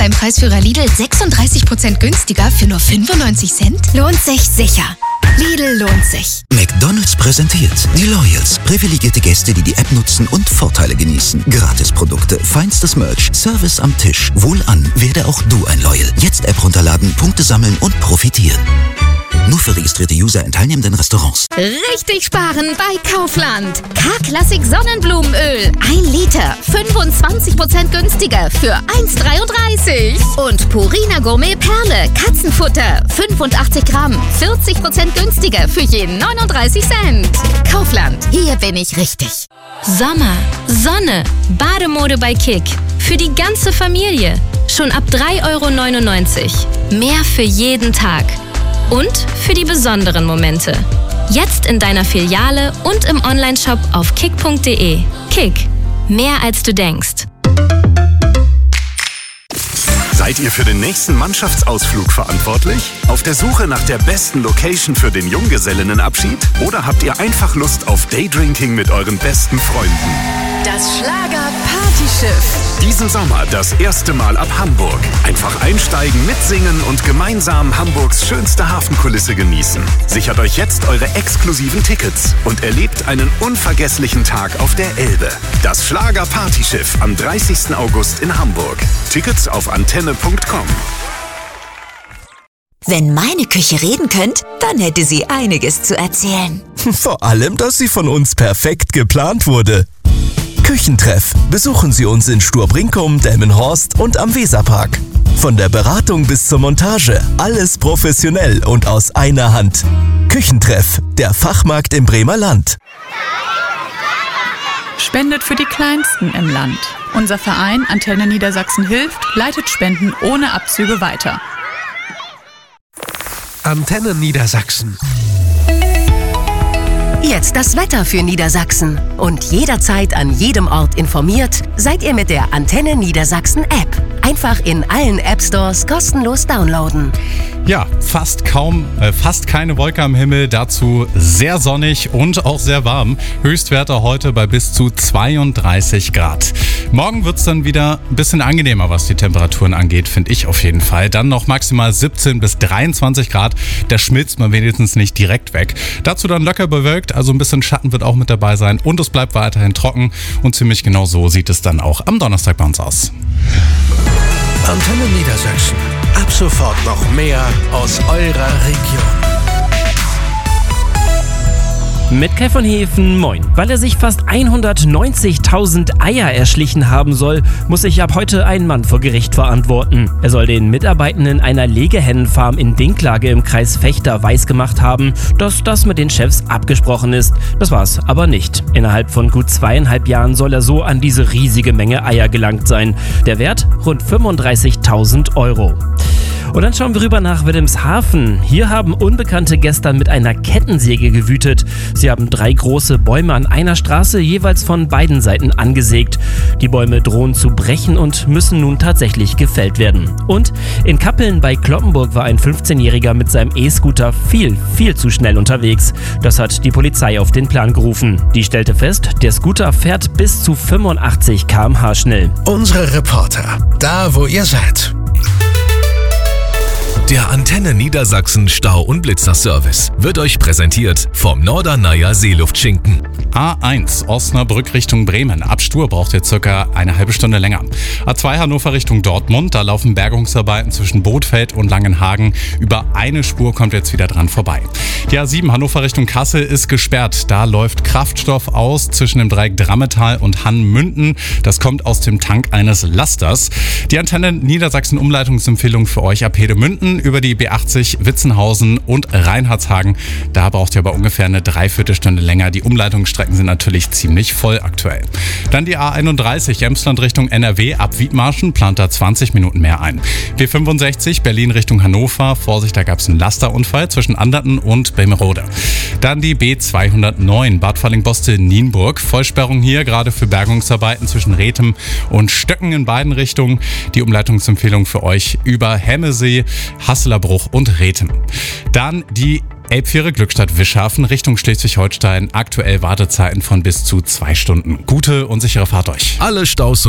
beim Preisführer Lidl 36% günstiger für nur 95 Cent? Lohnt sich sicher. Lidl lohnt sich. McDonald's präsentiert die Loyals. Privilegierte Gäste, die die App nutzen und Vorteile genießen. Gratisprodukte, feinstes Merch, Service am Tisch. Wohlan, werde auch du ein Loyal. Jetzt App runterladen, Punkte sammeln und profitieren. Nur für registrierte User in teilnehmenden Restaurants. Richtig sparen bei Kaufland. K-Classic Sonnenblumenöl. 1 Liter. 25% günstiger für 1,33. Und Purina Gourmet Perle. Katzenfutter. 85 Gramm. 40% günstiger für jeden 39 Cent. Kaufland. Hier bin ich richtig. Sommer, Sonne, Bademode bei Kick. Für die ganze Familie. Schon ab 3,99 €. Mehr für jeden Tag. Und für die besonderen Momente. Jetzt in deiner Filiale und im Onlineshop auf kick.de. Kick. Mehr als du denkst. Seid ihr für den nächsten Mannschaftsausflug verantwortlich? Auf der Suche nach der besten Location für den Junggesellinnenabschied? Oder habt ihr einfach Lust auf Daydrinking mit euren besten Freunden? Das Schlager-Partyschiff. Diesen Sommer das erste Mal ab Hamburg. Einfach einsteigen, mitsingen und gemeinsam Hamburgs schönste Hafenkulisse genießen. Sichert euch jetzt eure exklusiven Tickets und erlebt einen unvergesslichen Tag auf der Elbe. Das Schlager-Partyschiff am 30. August in Hamburg. Tickets auf antenne.com. Wenn meine Küche reden könnte, dann hätte sie einiges zu erzählen. Vor allem, dass sie von uns perfekt geplant wurde. Küchentreff. Besuchen Sie uns in Sturbrinkum, Delmenhorst und am Weserpark. Von der Beratung bis zur Montage, alles professionell und aus einer Hand. Küchentreff, der Fachmarkt im Bremer Land. Spendet für die Kleinsten im Land. Unser Verein Antenne Niedersachsen hilft, leitet Spenden ohne Abzüge weiter. Antenne Niedersachsen. Jetzt das Wetter für Niedersachsen. Und jederzeit an jedem Ort informiert, seid ihr mit der Antenne Niedersachsen App. Einfach in allen App-Stores kostenlos downloaden. Ja, fast keine Wolke am Himmel, dazu sehr sonnig und auch sehr warm. Höchstwerte heute bei bis zu 32 Grad. Morgen wird es dann wieder ein bisschen angenehmer, was die Temperaturen angeht, finde ich auf jeden Fall. Dann noch maximal 17 bis 23 Grad, da schmilzt man wenigstens nicht direkt weg. Dazu dann locker bewölkt, also ein bisschen Schatten wird auch mit dabei sein und es bleibt weiterhin trocken und ziemlich genau so sieht es dann auch am Donnerstag bei uns aus. Antenne Niedersachsen. Ab sofort noch mehr aus eurer Region. Mit Kai von Hefen, moin. Weil er sich fast 190.000 Eier erschlichen haben soll, muss sich ab heute ein Mann vor Gericht verantworten. Er soll den Mitarbeitenden einer Legehennenfarm in Dinklage im Kreis Vechta weisgemacht haben, dass das mit den Chefs abgesprochen ist. Das war's aber nicht. Innerhalb von gut 2,5 Jahren soll er so an diese riesige Menge Eier gelangt sein. Der Wert rund 35.000 €. Und dann schauen wir rüber nach Wilhelmshaven. Hier haben Unbekannte gestern mit einer Kettensäge gewütet. Sie haben 3 große Bäume an einer Straße jeweils von beiden Seiten angesägt. Die Bäume drohen zu brechen und müssen nun tatsächlich gefällt werden. Und in Kappeln bei Cloppenburg war ein 15-Jähriger mit seinem E-Scooter viel zu schnell unterwegs. Das hat die Polizei auf den Plan gerufen. Die stellte fest, der Scooter fährt bis zu 85 km/h schnell. Unsere Reporter, da wo ihr seid. Der Antenne Niedersachsen Stau- und Blitzerservice wird euch präsentiert vom Norderneier Seeluftschinken. A1 Osnabrück Richtung Bremen. Ab Stur braucht ihr circa eine halbe Stunde länger. A2 Hannover Richtung Dortmund. Da laufen Bergungsarbeiten zwischen Bothfeld und Langenhagen. Über eine Spur kommt jetzt wieder dran vorbei. Die A7 Hannover Richtung Kassel ist gesperrt. Da läuft Kraftstoff aus zwischen dem Dreieck Drammetal und Hannmünden. Das kommt aus dem Tank eines Lasters. Die Antenne Niedersachsen Umleitungsempfehlung für euch ab Hedemünden über die B80 Witzenhausen und Reinhardshagen. Da braucht ihr aber ungefähr eine Dreiviertelstunde länger. Die Umleitungsstrecken sind natürlich ziemlich voll aktuell. Dann die A31 Emsland Richtung NRW ab Wiedmarschen, plant da 20 Minuten mehr ein. B65 Berlin Richtung Hannover. Vorsicht, da gab es einen Lasterunfall zwischen Anderten und Bremerode. Dann die B209 Bad Fallingbostel-Nienburg. Vollsperrung hier, gerade für Bergungsarbeiten zwischen Rethem und Stöcken in beiden Richtungen. Die Umleitungsempfehlung für euch über Hemmesee, Hasselabruch und Rethem. Dann die Elbfähre Glückstadt-Wischhafen Richtung Schleswig-Holstein. Aktuell Wartezeiten von bis zu 2 Stunden. Gute und sichere Fahrt euch. Alle Staus